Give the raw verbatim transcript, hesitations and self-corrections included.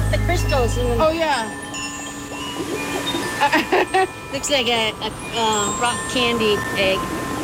the crystals. And Oh, yeah. looks like a, a uh, rock candy egg.